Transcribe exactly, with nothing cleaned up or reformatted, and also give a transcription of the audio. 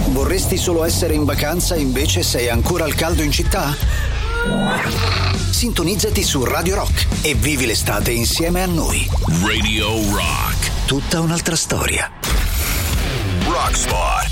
Vorresti solo essere in vacanza e invece sei ancora al caldo in città? Sintonizzati su Radio Rock e vivi l'estate insieme a noi. Radio Rock. Tutta un'altra storia. Rock Spot.